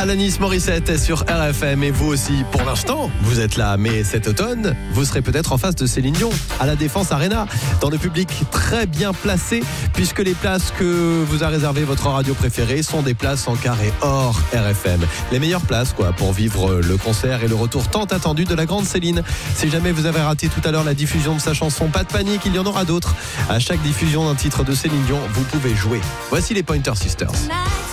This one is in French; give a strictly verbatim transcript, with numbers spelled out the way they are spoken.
Alanis Morissette est sur R F M et vous aussi, pour l'instant, vous êtes là. Mais cet automne, vous serez peut-être en face de Céline Dion à la Défense Arena, dans le public très bien placé, puisque les places que vous a réservées votre radio préférée sont des places en carré or R F M. Les meilleures places, quoi, pour vivre le concert et le retour tant attendu de la grande Céline. Si jamais vous avez raté tout à l'heure la diffusion de sa chanson, pas de panique, il y en aura d'autres. À chaque diffusion d'un titre de Céline Dion, vous pouvez jouer. Voici les Pointer Sisters.